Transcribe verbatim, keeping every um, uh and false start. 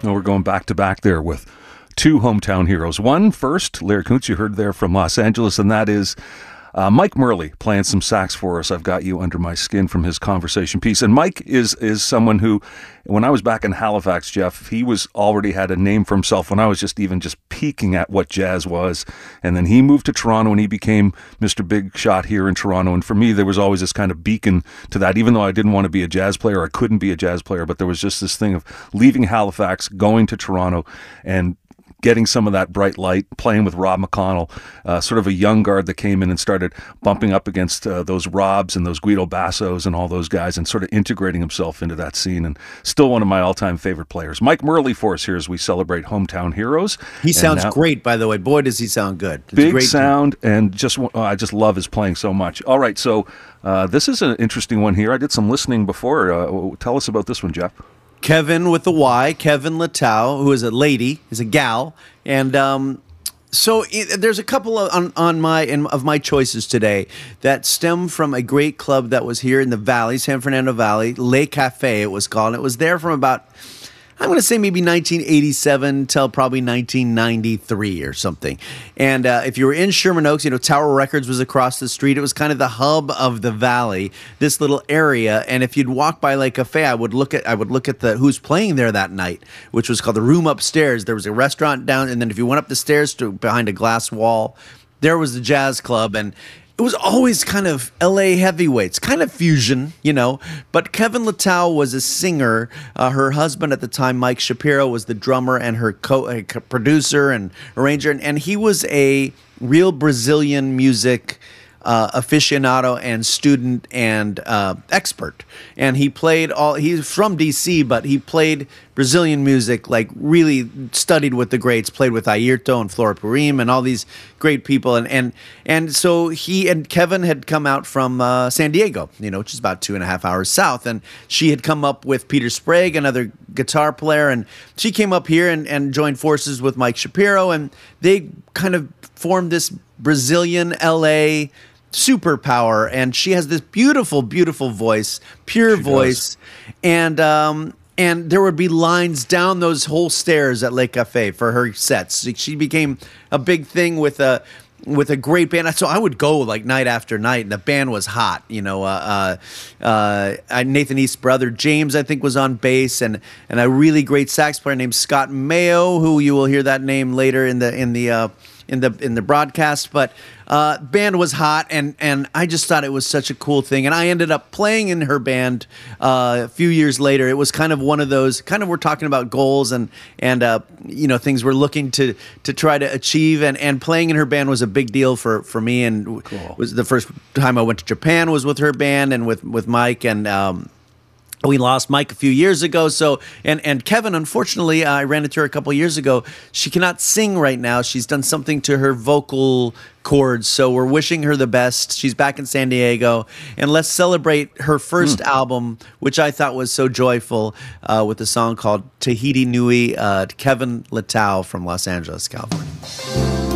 Well, we're going back to back there with two hometown heroes. One first, Larry Kuntz, you heard there from Los Angeles, and that is uh, Mike Murley playing some sax for us. I've got you under my skin from his conversation piece. And Mike is is someone who, when I was back in Halifax, Jeff, he was already had a name for himself when I was just even just peeking at what jazz was. And then he moved to Toronto and he became Mister Big Shot here in Toronto. And for me, there was always this kind of beacon to that, even though I didn't want to be a jazz player, I couldn't be a jazz player, but there was just this thing of leaving Halifax, going to Toronto, and getting some of that bright light, playing with Rob McConnell, uh, sort of a young guard that came in and started bumping up against uh, those Robs and those Guido Bassos and all those guys and sort of integrating himself into that scene. And still one of my all-time favorite players. Mike Murley for us here as we celebrate hometown heroes. He sounds now, great, by the way. Boy, does he sound good. It's big great sound, and just oh, I just love his playing so much. All right, so uh, this is an interesting one here. I did some listening before. Uh, tell us about this one, Jeff. Kevin with the Y, Kevin Littau, who is a lady, is a gal, and um, so it, there's a couple of, on, on my in, of my choices today that stem from a great club that was here in the Valley, San Fernando Valley, Le Cafe it was called. And it was there from about, I'm going to say maybe nineteen eighty-seven till probably nineteen ninety-three or something. And uh, if you were in Sherman Oaks, you know, Tower Records was across the street. It was kind of the hub of the Valley, this little area. And if you'd walk by Le Cafe, I would look at I would look at the who's playing there that night, which was called the Room Upstairs. There was a restaurant down, and then if you went up the stairs to behind a glass wall, there was the jazz club. And it was always kind of L A heavyweights, kind of fusion, you know. But Kevin Littau was a singer. Uh, her husband at the time, Mike Shapiro, was the drummer and her co- uh, producer and arranger. And, and he was a real Brazilian music uh, aficionado and student and uh, expert. And he played all, he's from D C, but he played Brazilian music, like really studied with the greats, played with Ayrton and Flora Purim and all these great people. And and and so he and Kevin had come out from uh, San Diego, you know, which is about two and a half hours south. And she had come up with Peter Sprague, another guitar player. And she came up here and, and joined forces with Mike Shapiro. And they kind of formed this Brazilian L A superpower. And she has this beautiful, beautiful voice, pure She voice. does. And, um, And there would be lines down those whole stairs at Le Cafe for her sets. She became a big thing with a with a great band. So I would go like night after night, and the band was hot. You know, uh, uh, uh, Nathan East's brother James, I think, was on bass, and and a really great sax player named Scott Mayo, who you will hear that name later in the in the uh, in the in the broadcast. But uh, band was hot, and and I just thought it was such a cool thing. And I ended up playing in her band uh, a few years later. It was kind of one of those kind of we're talking about goals and and uh, you know things we're looking to to try to achieve. And, and playing in her band was a big deal for for me. And Cool. was the first time I went to Japan was with her band and with with Mike. And um, we lost Mike a few years ago. So, and, and Kevin, unfortunately, I ran into her a couple years ago. She cannot sing right now. She's done something to her vocal cords. So we're wishing her the best. She's back in San Diego. And let's celebrate her first mm. album, which I thought was so joyful, uh, with a song called Tahiti Nui, uh, Kevin Littau from Los Angeles, California.